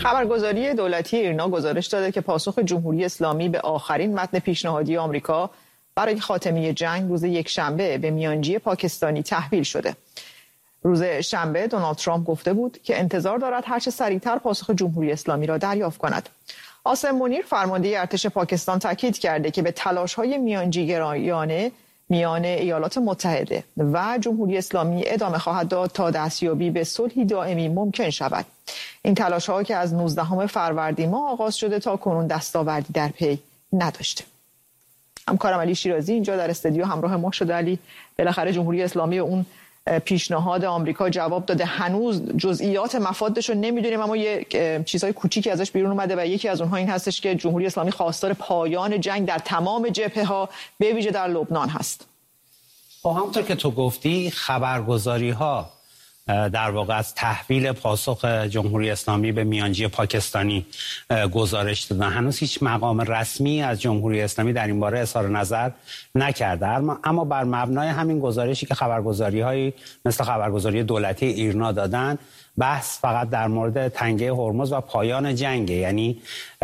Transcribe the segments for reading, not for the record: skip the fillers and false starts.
خبرگزاری دولتی ایرنا گزارش داده که پاسخ جمهوری اسلامی به آخرین متن پیشنهادی آمریکا برای خاتمه جنگ روز یکشنبه به میانجی پاکستانی تحویل شده. روز شنبه دونالد ترامپ گفته بود که انتظار دارد هرچه سریعتر پاسخ جمهوری اسلامی را دریافت کند. عاصم منیر فرمانده ارتش پاکستان تاکید کرده که به تلاش‌های میانجیگرایانه میان ایالات متحده و جمهوری اسلامی ادامه خواهد داد تا دستیابی به صلحی دائمی ممکن شود. این تلاش‌ها که از 19 فروردین ماه آغاز شده تا کنون دستاوردی در پی نداشته. همکارم علی شیرازی اینجا در استودیو همراه ما شده. علی، بالاخره جمهوری اسلامی اون پیشنهاد آمریکا جواب داده. هنوز جزئیات مفادش رو نمیدونیم، اما یه چیزهای کوچیکی ازش بیرون اومده و یکی از اونها این هستش که جمهوری اسلامی خواستار پایان جنگ در تمام جبهه‌ها به ویژه در لبنان هست. همونطور که تو گفتی خبرگزاری‌ها در واقع از تحویل پاسخ جمهوری اسلامی به میانجی پاکستانی گزارش دادن. هنوز هیچ مقام رسمی از جمهوری اسلامی در این باره اظهار نظر نکرده، اما بر مبنای همین گزارشی که خبرگزاری‌هایی مثل خبرگزاری دولتی ایرنا دادن، بحث فقط در مورد تنگه هرمز و پایان جنگ، یعنی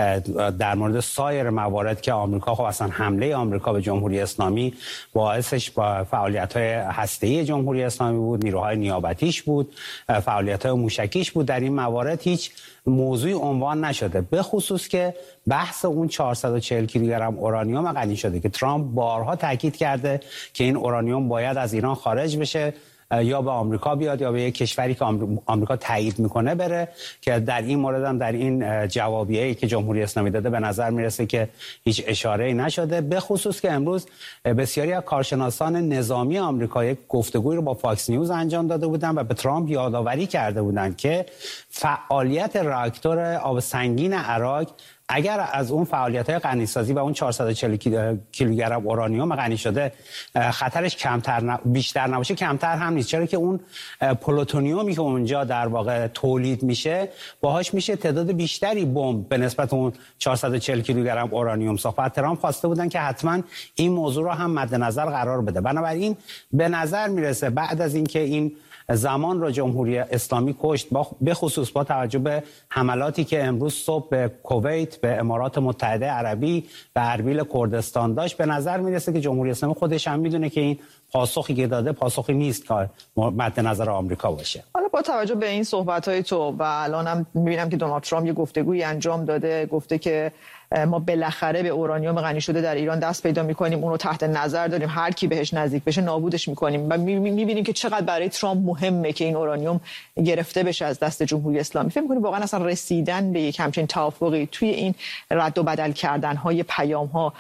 در مورد سایر موارد که آمریکا خب اصلا حمله آمریکا به جمهوری اسلامی باعثش با فعالیت‌های هسته‌ای جمهوری اسلامی بود، نیروهای نیابتیش بود، فعالیت‌های موشکیش بود. در این موارد هیچ موضوعی عنوان نشده، به خصوص که بحث اون 440 کیلوگرم اورانیوم غنی شده که ترامپ بارها تاکید کرده که این اورانیوم باید از ایران خارج بشه، یا به آمریکا بیاد یا به یک کشوری که آمریکا تایید میکنه بره، که در این مورد هم در این جوابیه‌ای که جمهوری اسلامی داده به نظر میرسه که هیچ اشاره‌ای نشده. به خصوص که امروز بسیاری از کارشناسان نظامی آمریکا یک گفتگوی رو با فاکس نیوز انجام داده بودن و به ترامپ یادآوری کرده بودند که فعالیت راکتور آب سنگین عراق اگر از اون فعالیت‌های غنی‌سازی و اون 440 کیلوگرم اورانیوم غنی شده خطرش بیشتر نباشه، کمتر هم نیست، چرا که اون پلوتونیومی که اونجا در واقع تولید میشه باهاش میشه تعداد بیشتری بمب به نسبت اون 440 کیلوگرم اورانیوم ساخت. ترامپ خواسته بودن که حتما این موضوع رو هم مد نظر قرار بده. بنابراین به نظر میرسه بعد از اینکه این زمان را جمهوری اسلامی کشت، به خصوص با توجه به حملاتی که امروز صبح به کویت، به امارات متحده عربی، به اربیل کردستان داشت، به نظر میرسه که جمهوری اسلامی خودش هم میدونه که این پاسخی که داده پاسخی نیست که مد نظر آمریکا باشه. حالا با توجه به این صحبت‌های تو و الانم می‌بینم که دونالد ترامپ یه گفتگویی انجام داده، گفته که ما بالاخره به اورانیوم غنی شده در ایران دست پیدا می‌کنیم، اون رو تحت نظر داریم، هر کی بهش نزدیک بشه نابودش می‌کنیم و می‌بینیم که چقدر برای ترامپ مهمه که این اورانیوم گرفته بشه از دست جمهوری اسلامی. فکر می‌کنید واقعا اصلا رسیدن به یک همچین توافقی توی این رد و بدل کردن‌های پیام‌ها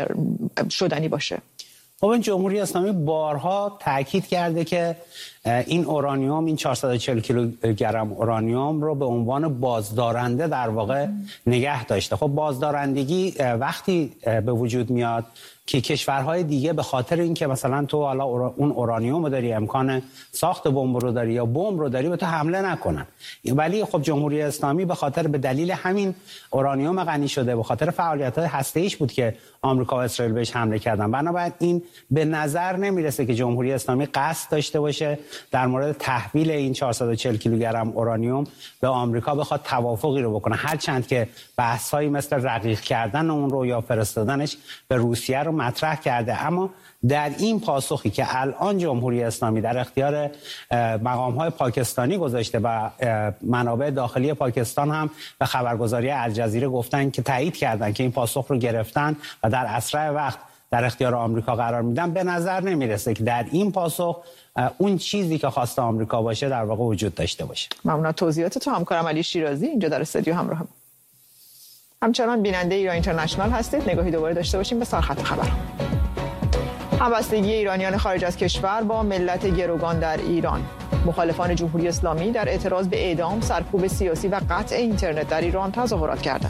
شدنی باشه؟ خب این جمهوری اسلامی بارها تاکید کرده که این اورانیوم، این 440 کیلوگرم اورانیوم رو به عنوان بازدارنده در واقع نگه داشته. خب بازدارندگی وقتی به وجود میاد که کشورهای دیگه به خاطر اینکه مثلا تو حالا اون اورانیوم رو داری، امکان ساخت بمب رو داری یا بمب رو داری، به تو حمله نکنن. ولی خب جمهوری اسلامی به خاطر به دلیل همین اورانیوم غنی شده، به خاطر فعالیت‌های هسته‌ایش بود که آمریکا و اسرائیل بهش حمله کردن. بنابراین این به نظر نمیرسه که جمهوری اسلامی قصد داشته باشه در مورد تحویل این 440 کیلوگرم اورانیوم به آمریکا بخواد توافقی رو بکنه، هرچند که بحث‌هایی مثل رقیق کردن اون رو یا فرستادنش به روسیه رو مطرح کرده. اما در این پاسخی که الان جمهوری اسلامی در اختیار مقام‌های پاکستانی گذاشته و منابع داخلی پاکستان هم به خبرگزاری الجزیره گفتن که تایید کردن که این پاسخ رو گرفتن و در اسرع وقت در اختیار آمریکا قرار میدن، به نظر نمیرسه که در این پاسخ اون چیزی که خواسته آمریکا باشه در واقع وجود داشته باشه. ممنون توضیحات تو همکارم علی شیرازی اینجا در استودیو همراهم. همچنان بیننده ایران اینترنشنال هستید. نگاهی دوباره داشته باشیم به سرخط خبر. همبستگی ایرانیان خارج از کشور با ملت گروگان در ایران. مخالفان جمهوری اسلامی در اعتراض به اعدام، سرکوب سیاسی و قطع اینترنت در ایران تظاهرات کردند.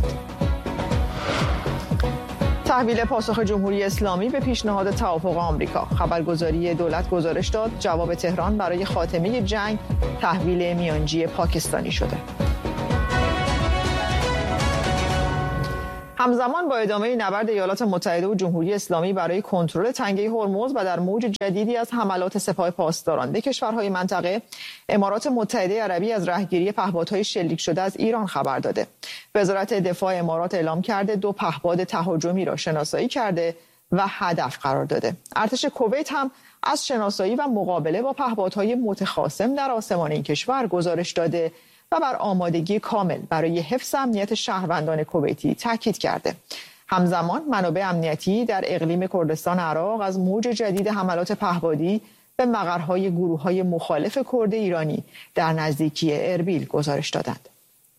تحویل پاسخ جمهوری اسلامی به پیشنهاد توافق آمریکا. خبرگزاری دولت گزارش داد جواب تهران برای خاتمه جنگ تحویل میانجی پاکستانی شده. همزمان با ادامه نبرد ایالات متحده و جمهوری اسلامی برای کنترل تنگه هرمز و در موج جدیدی از حملات سپاه پاسداران به کشورهای منطقه، امارات متحده عربی از رهگیری پهپادهای شلیک شده از ایران خبر داده. وزارت دفاع امارات اعلام کرده 2 پهپاد تهاجمی را شناسایی کرده و هدف قرار داده. ارتش کویت هم از شناسایی و مقابله با پهپادهای متخاصم در آسمان این کشور گزارش داده و بر آمادگی کامل برای حفظ امنیت شهروندان کویتی تاکید کرده. همزمان منابع امنیتی در اقلیم کردستان عراق از موج جدید حملات پهپادی به مقرهای گروه‌های مخالف کرد ایرانی در نزدیکی اربیل گزارش دادند.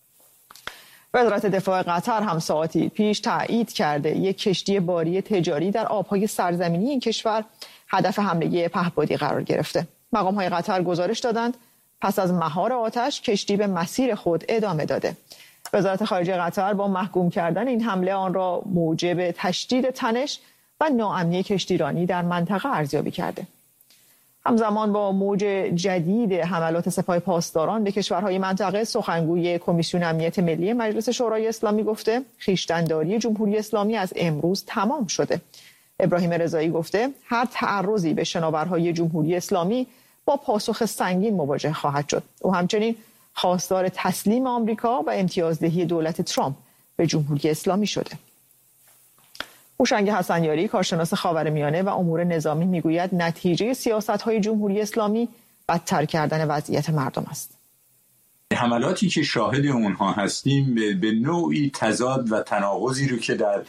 وزارت دفاع قطر هم ساعتی پیش تایید کرده یک کشتی باری تجاری در آبهای سرزمینی این کشور هدف حمله پهپادی قرار گرفته. مقام‌های قطر گزارش دادند پس از مهار آتش کشتی به مسیر خود ادامه داده. وزارت خارجه قطر با محکوم کردن این حمله آن را موجب تشدید تنش و ناامنی کشتیرانی در منطقه ارزیابی کرده. همزمان با موج جدید حملات سپاه پاسداران به کشورهای منطقه، سخنگوی کمیسیون امنیت ملی مجلس شورای اسلامی گفته خویشتن‌داری جمهوری اسلامی از امروز تمام شده. ابراهیم رضایی گفته هر تعرضی به شناورهای جمهوری اسلامی با پاسخ سنگین مواجه خواهد شد. او همچنین خواستار تسلیم آمریکا و امتیازدهی دولت ترامپ به جمهوری اسلامی شده. هوشنگ حسنیاری، کارشناس خاورمیانه و امور نظامی، میگوید نتیجه سیاست‌های جمهوری اسلامی بدتر کردن وضعیت مردم است. حملاتی که شاهد اونها هستیم به نوعی تضاد و تناقضی رو که در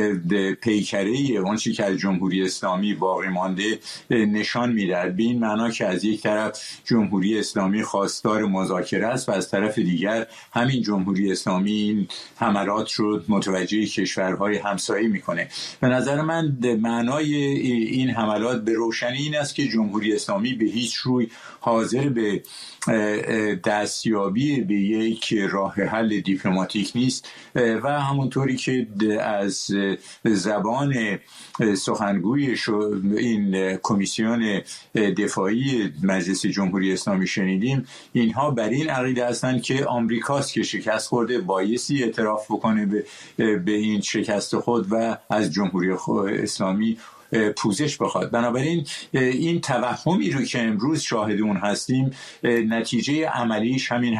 پیکره آنچه که از جمهوری اسلامی باقی مانده نشان می‌دهد. به این معنا که از یک طرف جمهوری اسلامی خواستار مذاکره است و از طرف دیگر همین جمهوری اسلامی این حملات رو متوجه کشورهای همسایه میکنه. به نظر من معنای این حملات به روشنی این است که جمهوری اسلامی به هیچ روی حاضر به دستیابی به یک راه حل دیپلماتیک نیست و همونطوری که از زبان سخنگوی این کمیسیون دفاعی مجلس جمهوری اسلامی شنیدیم، اینها بر این عقیده هستند که آمریکاست که شکست خورده، بایستی اعتراف بکنه به این شکست خود و از جمهوری اسلامی پوزش بخواد. بنابراین این توهمی رو که امروز شاهد اون هستیم نتیجه عملیش همین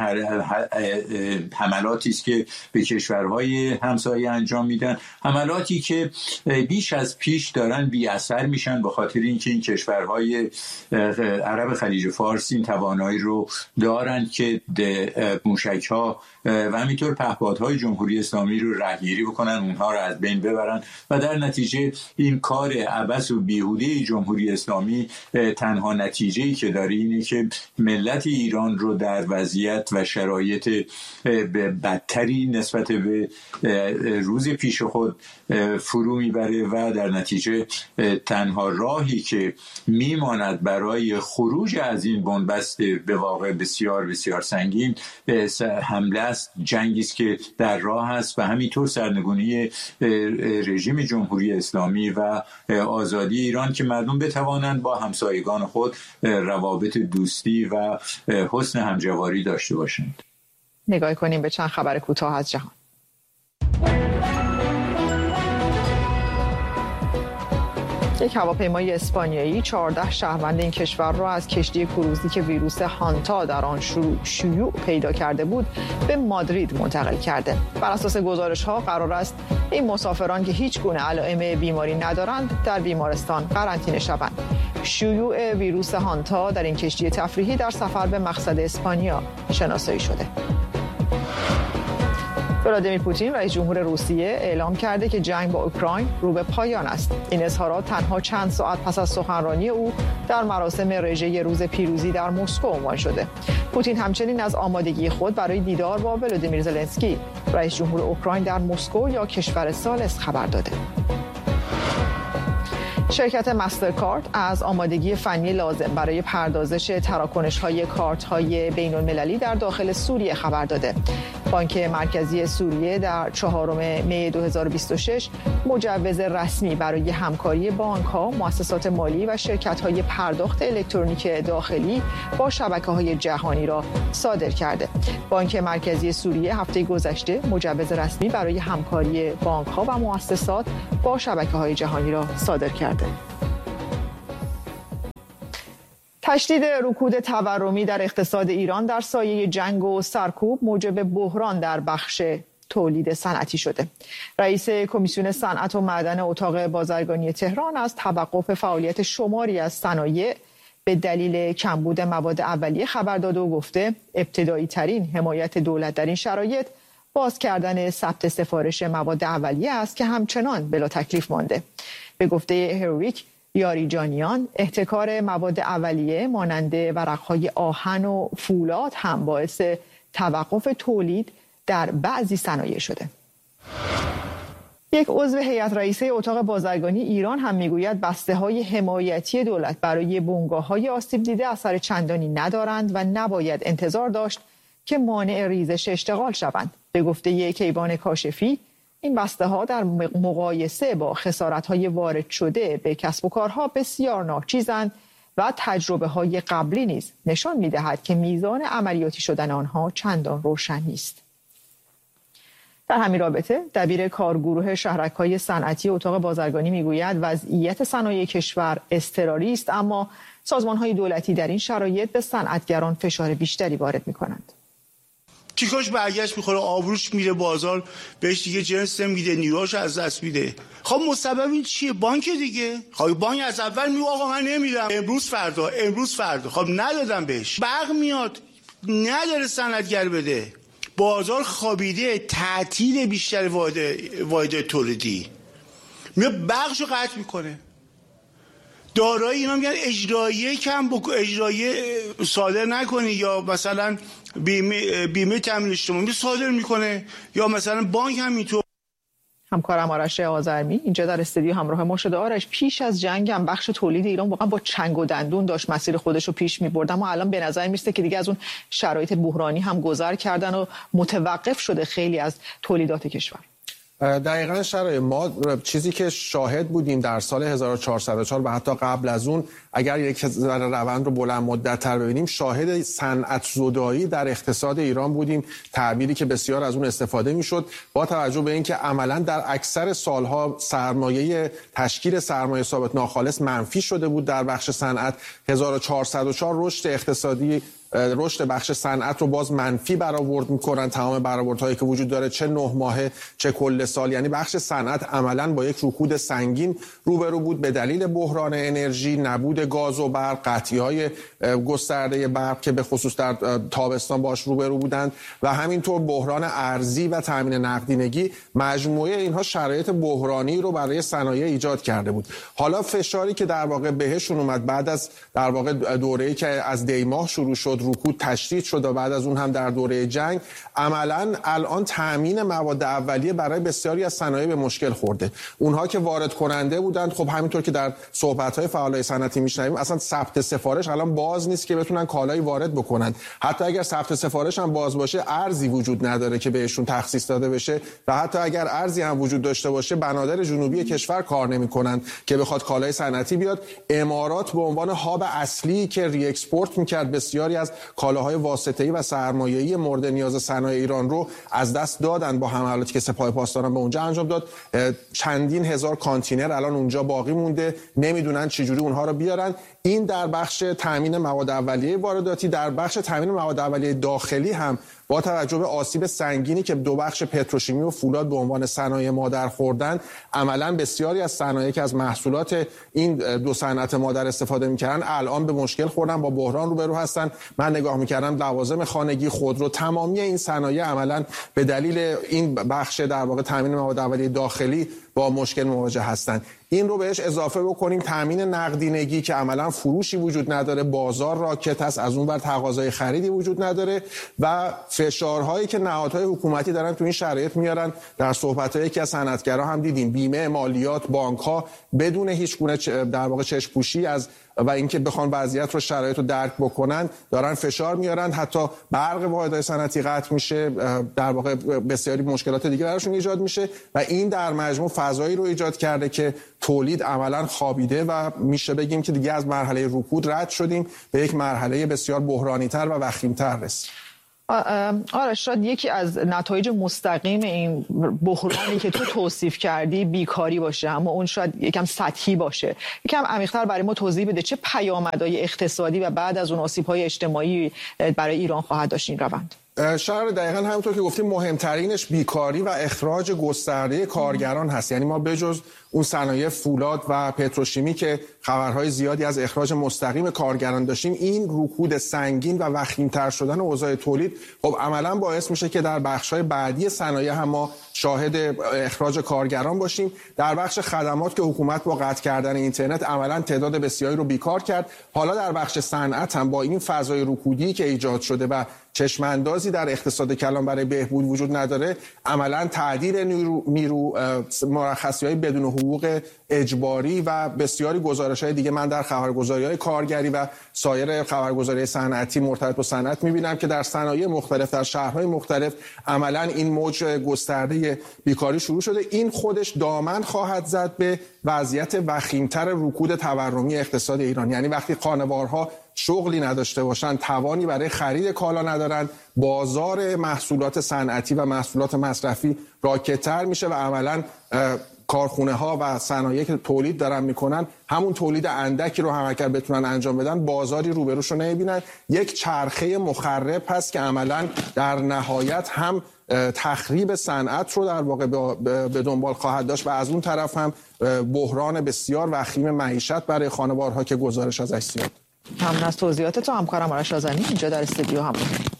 حملاتی است که به کشورهای همسایه انجام میدن، حملاتی که بیش از پیش دارن بی اثر میشن به خاطر اینکه این کشورهای عرب خلیج فارس این توانایی رو دارن که موشک‌ها و همینطور پهپادهای جمهوری اسلامی رو رهگیری بکنن، اونها رو از بین ببرن و در نتیجه این کار عبث و بیهوده جمهوری اسلامی تنها نتیجه‌ای که داره اینه که ملت ایران رو در وضعیت و شرایط بدتری نسبت به روز پیش خود فرو میبره و در نتیجه تنها راهی که میماند برای خروج از این بنبست به واقع بسیار بسیار سنگین حمله است، جنگی است که در راه است و همینطور سرنگونی رژیم جمهوری اسلامی و آزادی ایران که مردم بتوانند با همسایگان خود روابط دوستی و حسن همجواری داشته باشند. نگاه کنیم به چند خبر کوتاه از جهان. یک هواپیمای اسپانیایی 14 شهروند این کشور را از کشتی کروزی که ویروس هانتا در آن شیوع پیدا کرده بود به مادرید منتقل کرده. بر اساس گزارش‌ها قرار است این مسافران که هیچ گونه علائم بیماری ندارند در بیمارستان قرنطینه شوند. شیوع ویروس هانتا در این کشتی تفریحی در سفر به مقصد اسپانیا شناسایی شده. ولادیمیر پوتین رئیس جمهور روسیه اعلام کرده که جنگ با اوکراین رو به پایان است. این اظهارات تنها چند ساعت پس از سخنرانی او در مراسم رژه روز پیروزی در مسکو عنوان شده. پوتین همچنین از آمادگی خود برای دیدار با ولادیمیر زلنسکی رئیس جمهور اوکراین در مسکو یا کشور ثالث خبر داده. شرکت مسترکارد از آمادگی فنی لازم برای پردازش تراکنش‌های کارت‌های بین‌المللی در داخل سوریه خبر داده. بانک مرکزی سوریه در 4 می 2026 مجوز رسمی برای همکاری بانک‌ها، مؤسسات مالی و شرکت‌های پرداخت الکترونیک داخلی با شبکه‌های جهانی را صادر کرده. بانک مرکزی سوریه هفته گذشته مجوز رسمی برای همکاری بانک‌ها و مؤسسات با شبکه‌های جهانی را صادر کرده. تشدید رکود تورمی در اقتصاد ایران در سایه جنگ و سرکوب موجب بحران در بخش تولید صنعتی شده. رئیس کمیسیون صنعت و معدن اتاق بازرگانی تهران از توقف فعالیت شماری از صنایع به دلیل کمبود مواد اولیه خبر داده و گفته ابتدایی ترین حمایت دولت در این شرایط باز کردن ثبت سفارش مواد اولیه است که همچنان بلا تکلیف مانده. به گفته هرویک یاریجانیان، احتکار مواد اولیه مانند ورقهای آهن و فولاد هم باعث توقف تولید در بعضی صنایع شده. یک عضو هیئت رئیسه اتاق بازرگانی ایران هم میگوید بسته‌های حمایتی دولت برای بنگاه‌های آسیب دیده اثر چندانی ندارند و نباید انتظار داشت که مانع ریزش اشتغال شوند. به گفته کیوان کاشفی، این بسته‌ها در مقایسه با خسارت‌های وارد شده به کسب و کارها بسیار ناچیزند و تجربه‌های قبلی نیز نشان می‌دهد که میزان عملیاتی شدن آنها چندان روشن نیست. در همین رابطه دبیر کارگروه شهرک‌های صنعتی اتاق بازرگانی میگوید وضعیت صنایع کشور اضطراری است، اما سازمان‌های دولتی در این شرایط به صنعتگران فشار بیشتری وارد می‌کنند. تیکاش برگشت میخوره، آبروش میره بازار، بهش دیگه جنس میده، نیروش از دست میده. خب مسبب این چیه؟ بانک دیگه. خب بانک از اول میگه آقا من نمیدم، امروز فردا. خب ندادم بهش. برق میاد، نداره صنعتگر بده. بازار خوابیده، تعطیل بیشتر واحد تولیدی. میاد برقشو قطع میکنه. دارایی اینا میگن اجراییه اجراییه صادر نکنی، یا مثلا بیمه تامین اجتماعی صادر میکنه، یا مثلا بانک هم اینطور. همکارم آرش آذرمی اینجا در استودیو همراه ما شده. آرش، پیش از جنگ هم بخش تولید ایران واقعا با چنگ و دندون داشت مسیر خودش رو پیش می‌برد، اما الان به نظر میرسه که دیگه از اون شرایط بحرانی هم گذر کردن و متوقف شده خیلی از تولیدات کشور. دقیقاً شرایط ما چیزی که شاهد بودیم در سال 1404 و حتی قبل از اون، اگر یک روند رو بلند مدت‌تر ببینیم، شاهد صنعت زدایی در اقتصاد ایران بودیم، تعبیری که بسیار از اون استفاده میشد، با توجه به اینکه عملاً در اکثر سالها تشکیل سرمایه ثابت ناخالص منفی شده بود در بخش صنعت. 1404 رشد اقتصادی، رشد بخش صنعت رو باز منفی برآورد میکنن. تمام برآوردهایی که وجود داره، چه 9 ماهه چه کل سال، یعنی بخش صنعت عملاً با یک رکود سنگین روبرو بود به دلیل بحران انرژی، نبود گاز و برق، قطعی‌های گسترده برق که به خصوص در تابستان باش روبرو بودند، و همینطور بحران ارزی و تامین نقدینگی. مجموعه اینها شرایط بحرانی رو برای صنایع ایجاد کرده بود. حالا فشاری که در واقع بهشون اومد بعد از در واقع دوره‌ای که از دی ماه شروع شد، رکود تشدید شد و بعد از اون هم در دوره جنگ، عملاً الان تامین مواد اولیه برای بسیاری از صنایع به مشکل خورده. اونها که وارد کننده بودند، خب همینطور که در صحبت‌های فعالای صنعتی میشنویم، اصلا ثبت سفارش الان باز نیست که بتونن کالایی وارد بکنن. حتی اگر ثبت سفارش هم باز باشه، ارزی وجود نداره که بهشون تخصیص داده بشه، و حتی اگر ارزی هم وجود داشته باشه، بنادر جنوبی کشور کار نمی‌کنن که بخواد کالای صنعتی بیاد. امارات به عنوان هاب اصلی که ری اکسپورت می‌کرد بسیاری از کالاهای واسطه‌ای و سرمایه‌ای مورد نیاز صنایع ایران رو از دست دادن با حملاتی که سپاه پاسداران به اونجا انجام داد. چندین هزار کانتینر الان اونجا باقی مونده، نمیدونن چجوری اونها رو بیارن. این در بخش تامین مواد اولیه وارداتی. در بخش تامین مواد اولیه داخلی هم با توجه به آسیب سنگینی که دو بخش پتروشیمی و فولاد به عنوان صنایع مادر خوردن، عملاً بسیاری از صنایعی که از محصولات این دو صنعت مادر استفاده می‌کردن الان به مشکل خوردن، با بحران روبرو هستن. من نگاه می‌کردم لوازم خانگی، خودرو، تمامی این صنایع عملاً به دلیل این بخش در واقع تامین مواد اولیه داخلی با مشکل مواجه هستند. این رو بهش اضافه بکنیم تامین نقدینگی که عملا فروشی وجود نداره، بازار راکت است، از اون ور تقاضای خریدی وجود نداره و فشارهایی که نهادهای حکومتی دارن تو این شرایط میارن. در صحبت‌های یکی از صنعتگرا هم دیدیم بیمه، مالیات، بانک‌ها بدون هیچ گونه در واقع چشم‌پوشی از و اینکه بخوان وضعیت رو شرایط رو درک بکنن دارن فشار میارن، حتی برق واحدهای صنعتی قطع میشه، در واقع بسیاری مشکلات دیگه براشون ایجاد میشه و این در مجموع فضایی رو ایجاد کرده که تولید عملاً خوابیده و میشه بگیم که دیگه از مرحله رکود رد شدیم به یک مرحله بسیار بحرانی‌تر و وخیم‌تر رسید. آرش، شاید یکی از نتایج مستقیم این بحرانی که تو توصیف کردی بیکاری باشه، اما اون شاید یکم سطحی باشه. یکم عمیق‌تر برای ما توضیح بده چه پیامدهای اقتصادی و بعد از اون آسیب‌های اجتماعی برای ایران خواهد داشت این روند؟ شهر دقیقاً همونطور که گفتیم مهمترینش بیکاری و اخراج گسترده کارگران هست. یعنی ما بجز اون صنایع فولاد و پتروشیمی که خبرهای زیادی از اخراج مستقیم کارگران داشتیم، این رکود سنگین و وخیم‌تر شدن اوضاع تولید خب عملاً باعث میشه که در بخش‌های بعدی صنایع هم ما شاهد اخراج کارگران باشیم. در بخش خدمات که حکومت با قطع کردن اینترنت عملاً تعداد بسیاری رو بیکار کرد، حالا در بخش صنعت هم با این فضای رکودی که ایجاد شده و چشماندازی در اقتصاد کلان برای بهبود وجود نداره، عملاً تعدیل نیرو مرخصی‌های بدون حقوق اجباری و بسیاری گزارش‌های دیگه من در خبرگزاری‌های کارگری و سایر خبرگزاری صنعتی مرتبط با صنعت می‌بینم که در صنایع مختلف در شهرهای مختلف عملاً این موج گسترده بیکاری شروع شده. این خودش دامن خواهد زد به وضعیت وخیم‌تر رکود تورمی اقتصاد ایران. یعنی وقتی خانوارها شغلی نداشته باشن، توانی برای خرید کالا ندارن، بازار محصولات صنعتی و محصولات مصرفی راکدتر میشه و عملاً کارخونه ها و صنایعی که تولید دارن میکنن همون تولید اندکی رو هم اگر بتونن انجام بدن بازاری روبروش رو نمیبینن. یک چرخه مخرب هست که عملاً در نهایت هم تخریب صنعت رو در واقع به دنبال خواهد داشت و از اون طرف هم بحران بسیار وخیم معیشت برای خانوارها که گزارش ازش زیاد. ممنون از توضیحات تو همکارم آرش آذرنی اینجا در استودیو همون.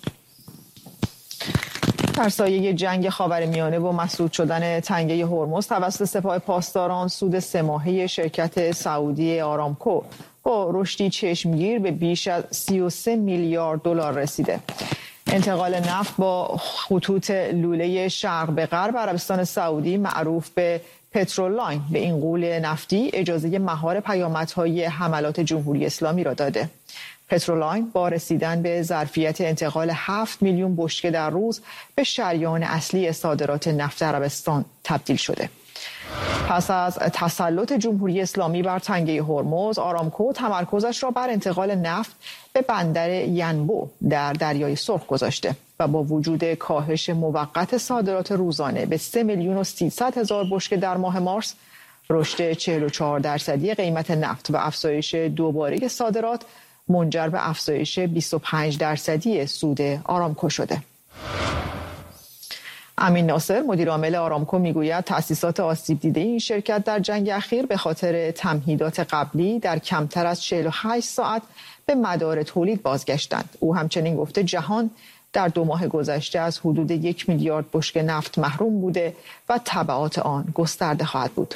در سایه جنگ خاورمیانه و مسدود شدن تنگه هرمز توسط سپاه پاسداران، سود 3 ماهه شرکت سعودی آرامکو با رشدی چشمگیر به بیش از 33 میلیارد دلار رسیده. انتقال نفت با خطوط لوله شرق به غرب عربستان سعودی معروف به پترولاین به این غول نفتی اجازه مهار پیامدهای حملات جمهوری اسلامی را داده. پترولاین با رسیدن به ظرفیت انتقال 7 میلیون بشکه در روز به شریان اصلی صادرات نفت عربستان تبدیل شده. پس از تسلط جمهوری اسلامی بر تنگه هرمز، آرامکو تمرکزش را بر انتقال نفت به بندر ینبو در دریای سرخ گذاشته و با وجود کاهش موقت صادرات روزانه به 3,300,000 بشکه در ماه مارس، رشد 44% قیمت نفت و افزایش دوباره صادرات منجر به افزایش 25% سود آرامکو شده. امین ناصر مدیر عامل آرامکو میگوید تأسیسات آسیب دیده این شرکت در جنگ اخیر به خاطر تمهیدات قبلی در کمتر از 48 ساعت به مدار تولید بازگشتند. او همچنین گفته جهان در 2 ماه گذشته از حدود 1 میلیارد بشکه نفت محروم بوده و تبعات آن گسترده خواهد بود.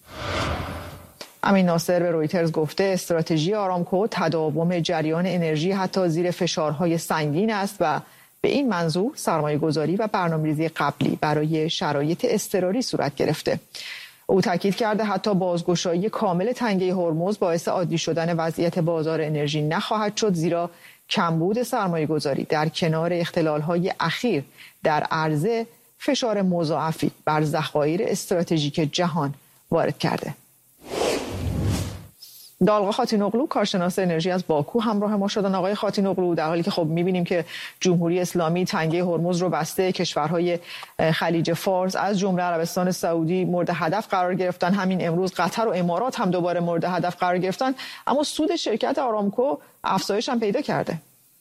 امین ناصر به رویترز گفته استراتژی آرامکو تداوم جریان انرژی حتی زیر فشارهای سنگین است و به این منظور سرمایه‌گذاری و برنامه‌ریزی قبلی برای شرایط اضطراری صورت گرفته. او تاکید کرده حتی بازگشایی کامل تنگه هرمز باعث عادی شدن وضعیت بازار انرژی نخواهد شد، زیرا کمبود سرمایه‌گذاری در کنار اختلال‌های اخیر در عرضه فشار مضاعفی بر ذخایر استراتژیک جهان وارد کرده. دالغا خاتینوغلو کارشناس انرژی از باکو همراه ما شدن. آقای خاتینوغلو، در حالی که خب می‌بینیم که جمهوری اسلامی تنگه هرمز رو بسته، کشورهای خلیج فارس از جمله عربستان سعودی مورد هدف قرار گرفتن، همین امروز قطر و امارات هم دوباره مورد هدف قرار گرفتن، اما سود شرکت آرامکو افزایش هم پیدا کرده.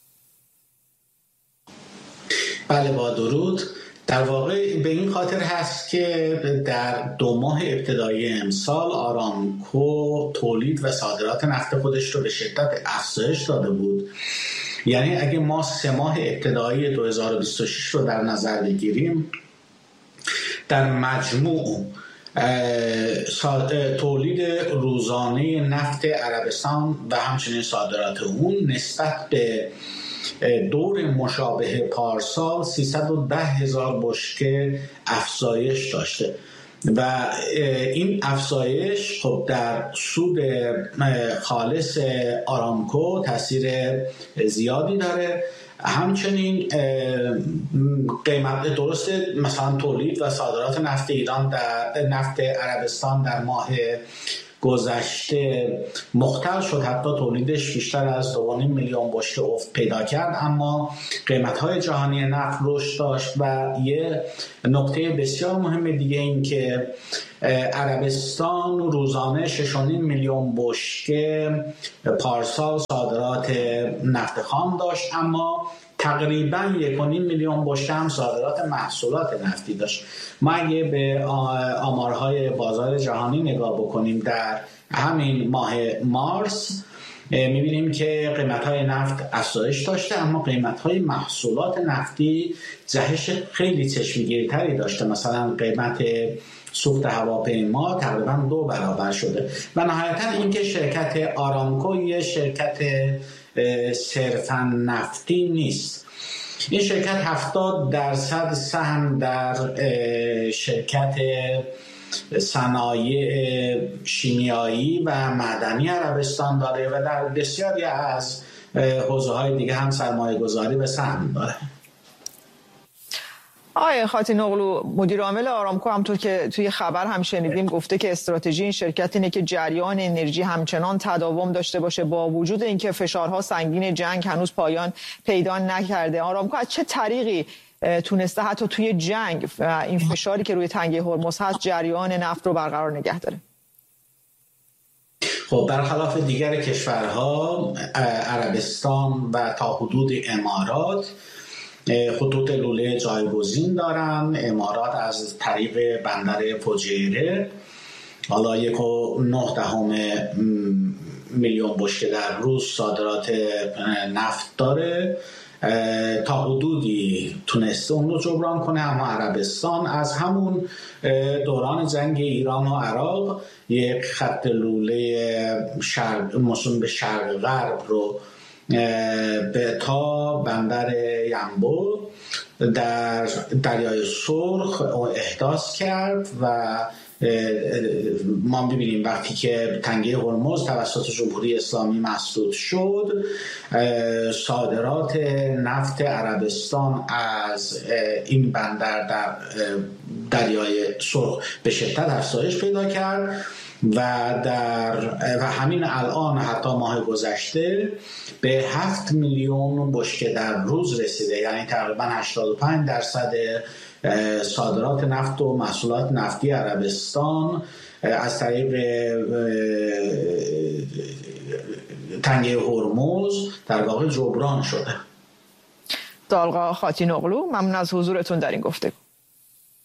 بله، با درود. در واقع به این خاطر هست که در 2 ماه ابتدایی امسال آرامکو تولید و صادرات نفت خودش رو به شدت افزایش داده بود. یعنی اگه ما 3 ماه ابتدایی 2026 رو در نظر بگیریم، در مجموع تولید روزانه نفت عربستان و همچنین صادرات اون نسبت به دور مشابه پارسال 310,000 بشکه افزایش داشته و این افزایش خب در سود خالص آرامکو تاثیر زیادی داره. همچنین قیمت درسته مثلا تولید و صادرات نفت ایران در نفت عربستان در ماه گذشته مختل شد، حتی تولیدش بیشتر از 2.5 میلیون بشکه افت پیدا کرد، اما قیمت‌های جهانی نفت رشد داشت. و یه نکته بسیار مهم دیگه این که عربستان روزانه 6.5 میلیون بشکه پارسال صادرات نفت خام داشت، اما تقریباً 1.5 میلیون بشکه هم صادرات محصولات نفتی داشت. ما اگه به آمارهای بازار جهانی نگاه بکنیم در همین ماه مارس می‌بینیم که قیمت‌های نفت افزایش داشته، اما قیمت‌های محصولات نفتی جهش خیلی چشمگیرتری داشته. مثلا قیمت سوخت هواپیما تقریباً 2 برابر شده. و نهایتاً اینکه شرکت آرامکو یه شرکت صرفاً نفتی نیست. این شرکت 70% سهم در شرکت صنایع شیمیایی و معدنی عربستان داره و در بسیاری از حوزه‌های دیگه هم سرمایه گذاری به سهم داره. آقای خاتین‌اغلو، مدیر عامل آرامکو همطور که توی خبر هم شنیدیم گفته که استراتژی این شرکت اینه که جریان انرژی همچنان تداوم داشته باشه با وجود اینکه فشارها سنگین جنگ هنوز پایان پیدا نکرده. آرامکو از چه طریقی تونسته حتی توی جنگ و این فشاری که روی تنگه هرمز هست جریان نفت رو برقرار نگه داره؟ خب برخلاف دیگر کشورها عربستان و تا حدود امارات خطوط لوله جایگزین دارن. امارات از طریق بندر فجیره حالا 1.9 میلیون بشکه در روز صادرات نفت داره، تا حدودی تونسته اون رو جبران کنه. اما عربستان از همون دوران جنگ ایران و عراق یک خط لوله موسوم به شرق غرب رو به تا بندر ینبو در دریای سرخ احداث کرد و ما ببینیم وقتی که تنگه هرمز توسط جمهوری اسلامی مسدود شد، صادرات نفت عربستان از این بندر در دریای سرخ به شدت افزایش پیدا کرد و همین الان حتی ماه گذشته به 7 میلیون بشکه در روز رسیده، یعنی تقریبا 85% صادرات نفت و محصولات نفتی عربستان از طریق تنگه هرمز در واقع جبران شده. آقای خاتین‌اغلو، ممنون از حضورتون در این گفتگو.